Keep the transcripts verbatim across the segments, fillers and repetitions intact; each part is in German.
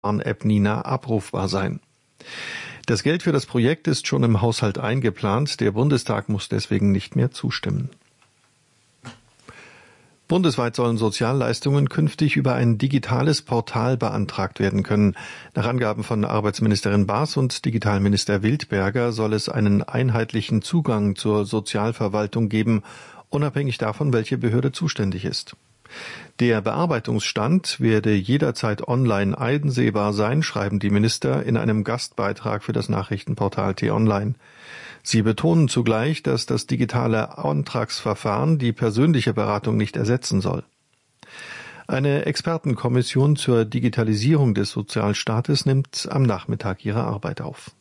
Warn-App Nina abrufbar sein. Das Geld für das Projekt ist schon im Haushalt eingeplant. Der Bundestag muss deswegen nicht mehr zustimmen. Bundesweit sollen Sozialleistungen künftig über ein digitales Portal beantragt werden können. Nach Angaben von Arbeitsministerin Baas und Digitalminister Wildberger soll es einen einheitlichen Zugang zur Sozialverwaltung geben, unabhängig davon, welche Behörde zuständig ist. Der Bearbeitungsstand werde jederzeit online einsehbar sein, schreiben die Minister in einem Gastbeitrag für das Nachrichtenportal T-Online. Sie betonen zugleich, dass das digitale Antragsverfahren die persönliche Beratung nicht ersetzen soll. Eine Expertenkommission zur Digitalisierung des Sozialstaates nimmt am Nachmittag ihre Arbeit auf.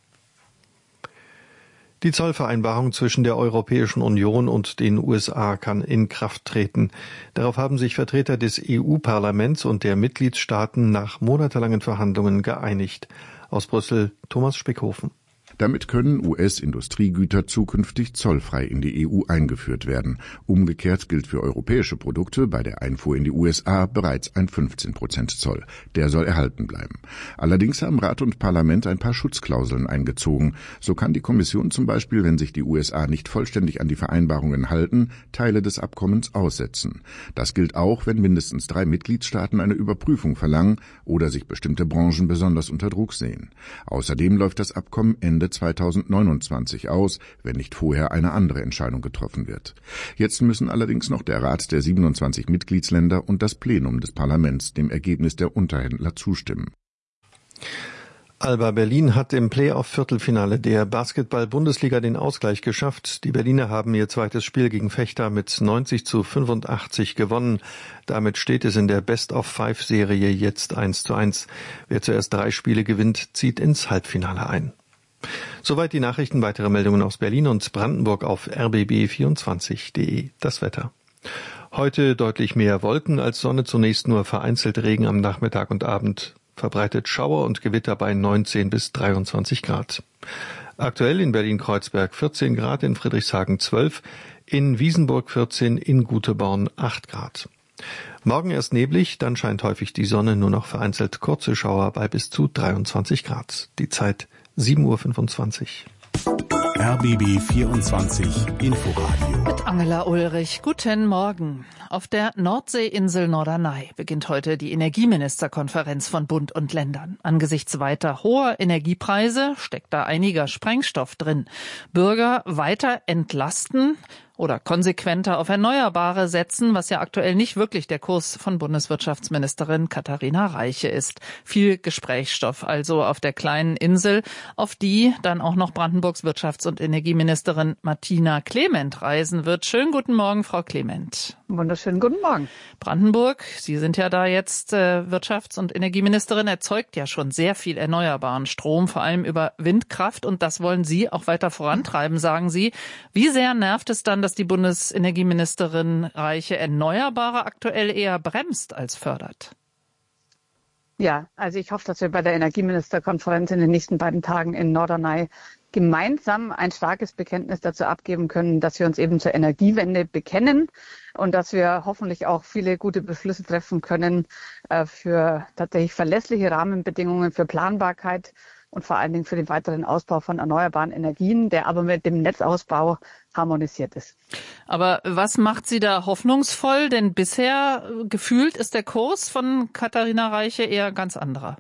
Die Zollvereinbarung zwischen der Europäischen Union und den U S A kann in Kraft treten. Darauf haben sich Vertreter des E U-Parlaments und der Mitgliedstaaten nach monatelangen Verhandlungen geeinigt. Aus Brüssel Thomas Spickhofen. Damit können U S-Industriegüter zukünftig zollfrei in die E U eingeführt werden. Umgekehrt gilt für europäische Produkte bei der Einfuhr in die U S A bereits ein fünfzehn Prozent Zoll. Der soll erhalten bleiben. Allerdings haben Rat und Parlament ein paar Schutzklauseln eingezogen. So kann die Kommission zum Beispiel, wenn sich die U S A nicht vollständig an die Vereinbarungen halten, Teile des Abkommens aussetzen. Das gilt auch, wenn mindestens drei Mitgliedstaaten eine Überprüfung verlangen oder sich bestimmte Branchen besonders unter Druck sehen. Außerdem läuft das Abkommen Ende zweitausendneunundzwanzig aus, wenn nicht vorher eine andere Entscheidung getroffen wird. Jetzt müssen allerdings noch der Rat der siebenundzwanzig Mitgliedsländer und das Plenum des Parlaments dem Ergebnis der Unterhändler zustimmen. Alba Berlin hat im Playoff-Viertelfinale der Basketball-Bundesliga den Ausgleich geschafft. Die Berliner haben ihr zweites Spiel gegen Vechta mit neunzig zu fünfundachtzig gewonnen. Damit steht es in der Best-of-Five-Serie jetzt eins zu eins. Wer zuerst drei Spiele gewinnt, zieht ins Halbfinale ein. Soweit die Nachrichten. Weitere Meldungen aus Berlin und Brandenburg auf r b b vierundzwanzig punkt de. Das Wetter. Heute deutlich mehr Wolken als Sonne, zunächst nur vereinzelt Regen am Nachmittag und Abend. Verbreitet Schauer und Gewitter bei neunzehn bis dreiundzwanzig Grad. Aktuell in Berlin-Kreuzberg vierzehn Grad, in Friedrichshagen zwölf, in Wiesenburg vierzehn, in Guteborn acht Grad. Morgen erst neblig, dann scheint häufig die Sonne, nur noch vereinzelt kurze Schauer bei bis zu dreiundzwanzig Grad. Die Zeit sieben Uhr fünfundzwanzig. R B B vierundzwanzig Inforadio. Mit Angela Ulrich. Guten Morgen. Auf der Nordseeinsel Norderney beginnt heute die Energieministerkonferenz von Bund und Ländern. Angesichts weiter hoher Energiepreise steckt da einiger Sprengstoff drin. Bürger weiter entlasten oder konsequenter auf Erneuerbare setzen, was ja aktuell nicht wirklich der Kurs von Bundeswirtschaftsministerin Katharina Reiche ist. Viel Gesprächsstoff also auf der kleinen Insel, auf die dann auch noch Brandenburgs Wirtschafts- und Energieministerin Martina Clement reisen wird. Schönen guten Morgen, Frau Clement. Wunderschönen guten Morgen. Brandenburg, Sie sind ja da jetzt äh, Wirtschafts- und Energieministerin, erzeugt ja schon sehr viel erneuerbaren Strom, vor allem über Windkraft. Und das wollen Sie auch weiter vorantreiben, sagen Sie. Wie sehr nervt es dann, dass die Bundesenergieministerin Reiche Erneuerbare aktuell eher bremst als fördert? Ja, also ich hoffe, dass wir bei der Energieministerkonferenz in den nächsten beiden Tagen in Norderney gemeinsam ein starkes Bekenntnis dazu abgeben können, dass wir uns eben zur Energiewende bekennen und dass wir hoffentlich auch viele gute Beschlüsse treffen können äh, für tatsächlich verlässliche Rahmenbedingungen, für Planbarkeit und vor allen Dingen für den weiteren Ausbau von erneuerbaren Energien, der aber mit dem Netzausbau harmonisiert ist. Aber was macht Sie da hoffnungsvoll? Denn bisher gefühlt ist der Kurs von Katharina Reiche eher ganz anderer.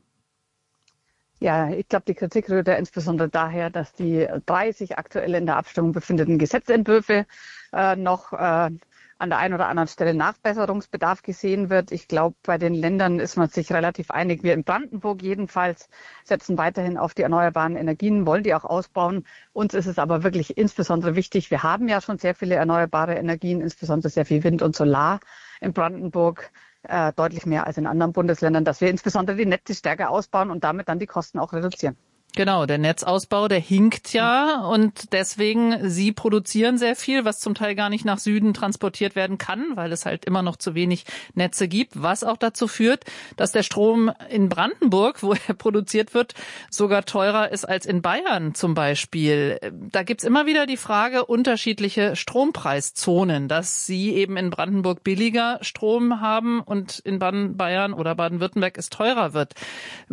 Ja, ich glaube, die Kritik rührt ja insbesondere daher, dass die drei sich aktuell in der Abstimmung befindenden Gesetzentwürfe äh, noch äh, an der einen oder anderen Stelle Nachbesserungsbedarf gesehen wird. Ich glaube, bei den Ländern ist man sich relativ einig. Wir in Brandenburg jedenfalls setzen weiterhin auf die erneuerbaren Energien, wollen die auch ausbauen. Uns ist es aber wirklich insbesondere wichtig. Wir haben ja schon sehr viele erneuerbare Energien, insbesondere sehr viel Wind und Solar in Brandenburg. Äh, deutlich mehr als in anderen Bundesländern, dass wir insbesondere die Netze stärker ausbauen und damit dann die Kosten auch reduzieren. Genau, der Netzausbau, der hinkt ja und deswegen, Sie produzieren sehr viel, was zum Teil gar nicht nach Süden transportiert werden kann, weil es halt immer noch zu wenig Netze gibt, was auch dazu führt, dass der Strom in Brandenburg, wo er produziert wird, sogar teurer ist als in Bayern zum Beispiel. Da gibt's immer wieder die Frage, unterschiedliche Strompreiszonen, dass Sie eben in Brandenburg billiger Strom haben und in Baden-Bayern oder Baden-Württemberg es teurer wird.